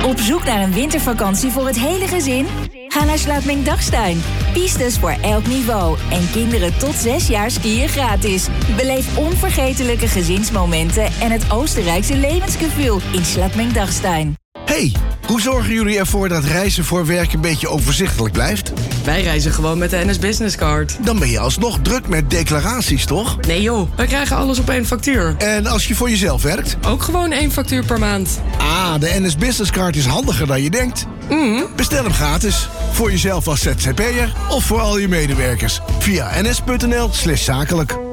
Op zoek naar een wintervakantie voor het hele gezin? Ga naar Slaapming-Dagstuin. Pistes voor elk niveau. En kinderen tot 6 jaar skiën gratis. Beleef onvergetelijke gezinsmomenten en het Oostenrijkse levensgevoel in Slaapming-Dagstuin. Hey, hoe zorgen jullie ervoor dat reizen voor werk een beetje overzichtelijk blijft? Wij reizen gewoon met de NS Business Card. Dan ben je alsnog druk met declaraties, toch? Nee joh, wij krijgen alles op 1 factuur. En als je voor jezelf werkt? Ook gewoon 1 factuur per maand. Ah, de NS Business Card is handiger dan je denkt. Bestel hem gratis. Voor jezelf als ZZP'er of voor al je medewerkers. Via ns.nl/zakelijk.